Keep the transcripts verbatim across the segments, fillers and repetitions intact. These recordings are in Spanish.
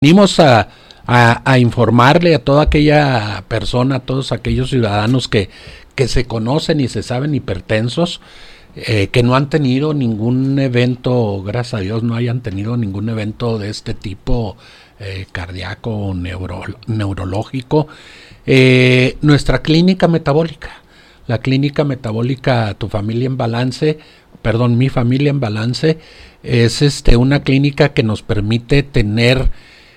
Venimos a, a, a informarle a toda aquella persona, a todos aquellos ciudadanos que, que se conocen y se saben hipertensos, eh, que no han tenido ningún evento, gracias a Dios no hayan tenido ningún evento de este tipo, eh, cardíaco o neuro, neurológico, eh, nuestra clínica metabólica, la clínica metabólica Tu Familia en Balance, perdón, Mi Familia en Balance, es este una clínica que nos permite tener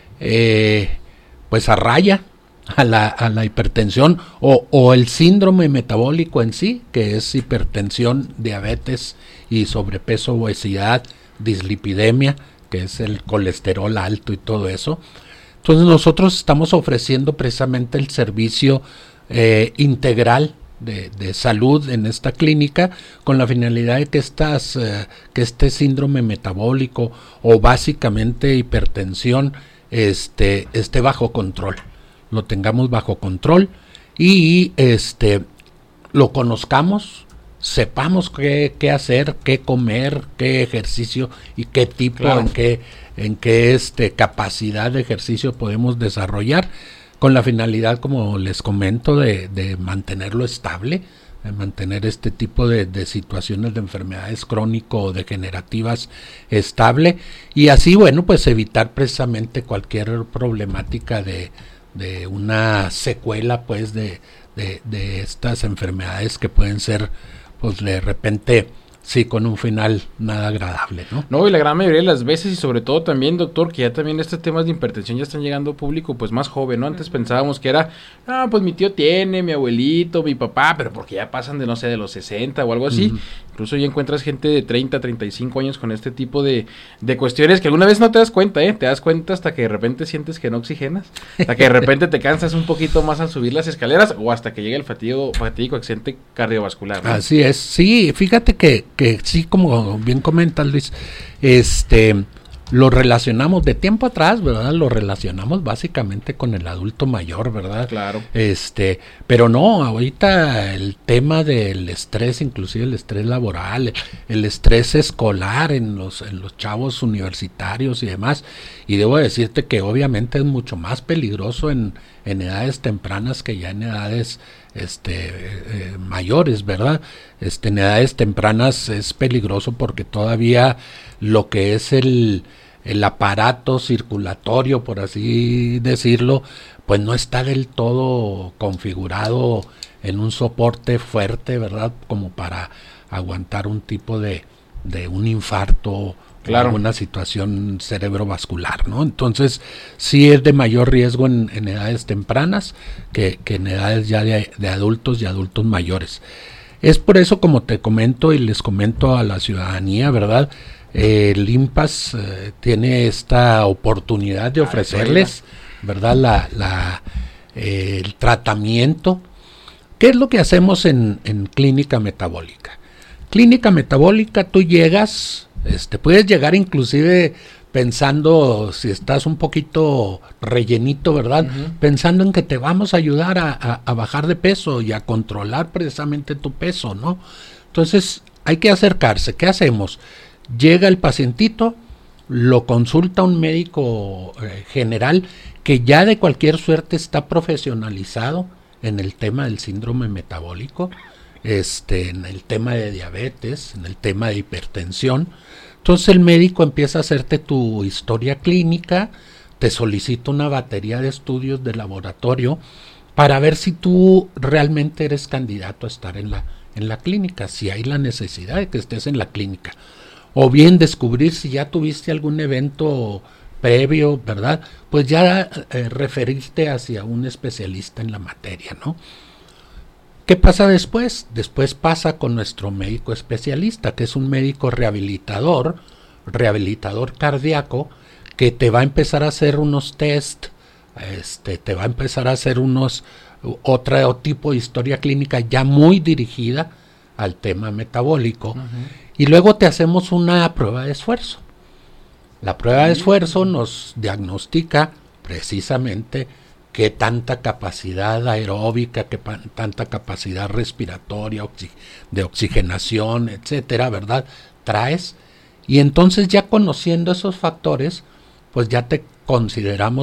Eh, pues a raya a la, a la hipertensión o, o el síndrome metabólico en sí, que es hipertensión, diabetes y sobrepeso, obesidad, dislipidemia, que es el colesterol alto y todo eso. Entonces nosotros estamos ofreciendo precisamente el servicio eh, integral de, de salud en esta clínica, con la finalidad de que estas eh, que este síndrome metabólico o básicamente hipertensión Este, esté bajo control, lo tengamos bajo control y este lo conozcamos, sepamos qué, qué hacer, qué comer, qué ejercicio y qué tipo, claro. en qué, en qué este, capacidad de ejercicio podemos desarrollar, con la finalidad, como les comento, de, de mantenerlo estable, de mantener este tipo de, de situaciones de enfermedades crónico-degenerativas estable, y así, bueno, pues evitar precisamente cualquier problemática de, de una secuela, pues, de, de, de estas enfermedades que pueden ser, pues, de repente, sí, con un final nada agradable, ¿no? No, y la gran mayoría de las veces, y sobre todo también, doctor, que ya también estos temas de hipertensión ya están llegando a público, pues, más joven, ¿no? Antes pensábamos que era, ah, pues, mi tío tiene, mi abuelito, mi papá, pero porque ya pasan de, no sé, de los sesenta o algo así. Uh-huh. Incluso ya encuentras gente de treinta, treinta y cinco años con este tipo de, de cuestiones que alguna vez no te das cuenta, ¿eh? Te das cuenta hasta que de repente sientes que no oxigenas, hasta que de repente te cansas un poquito más al subir las escaleras, o hasta que llega el fatigo, fatídico accidente cardiovascular, ¿no? Así es, sí, fíjate que, que sí, como bien comentas, Luis, este, lo relacionamos de tiempo atrás, ¿verdad? Lo relacionamos básicamente con el adulto mayor, ¿verdad? Claro. Este, pero no, ahorita el tema del estrés, inclusive el estrés laboral, el estrés escolar en los, en los chavos universitarios y demás, y debo decirte que obviamente es mucho más peligroso en, en edades tempranas que ya en edades este eh, mayores, ¿verdad? Este, en edades tempranas es peligroso porque todavía lo que es el, el aparato circulatorio, por así decirlo, pues no está del todo configurado en un soporte fuerte, ¿verdad? Como para aguantar un tipo de, de un infarto, claro, o alguna situación cerebrovascular, ¿no? Entonces, sí es de mayor riesgo en, en edades tempranas que, que en edades ya de, de adultos y adultos mayores. Es por eso, como te comento y les comento a la ciudadanía, ¿verdad? Eh, el IMPAS eh, tiene esta oportunidad de ofrecerles, ¿verdad? La, la, eh, el tratamiento. ¿Qué es lo que hacemos en, en clínica metabólica? Clínica metabólica, tú llegas, este, puedes llegar inclusive pensando, si estás un poquito rellenito, ¿verdad? Uh-huh. Pensando en que te vamos a ayudar a, a, a bajar de peso y a controlar precisamente tu peso, ¿no? Entonces, hay que acercarse. ¿Qué hacemos? Llega el pacientito, lo consulta un médico eh, general que ya de cualquier suerte está profesionalizado en el tema del síndrome metabólico, este, en el tema de diabetes, en el tema de hipertensión. Entonces el médico empieza a hacerte tu historia clínica, te solicita una batería de estudios de laboratorio para ver si tú realmente eres candidato a estar en la, en la clínica, si hay la necesidad de que estés en la clínica, o bien descubrir si ya tuviste algún evento previo, ¿verdad? Pues ya eh, referirte hacia un especialista en la materia, ¿no? ¿Qué pasa después? Después pasa con nuestro médico especialista, que es un médico rehabilitador, rehabilitador cardíaco, que te va a empezar a hacer unos test, este, te va a empezar a hacer unos, otro tipo de historia clínica ya muy dirigida al tema metabólico, uh-huh. Y luego te hacemos una prueba de esfuerzo. La prueba de esfuerzo nos diagnostica precisamente qué tanta capacidad aeróbica, qué pa- tanta capacidad respiratoria, oxi- de oxigenación, etcétera, ¿verdad? Traes, y entonces ya conociendo esos factores, pues ya te consideramos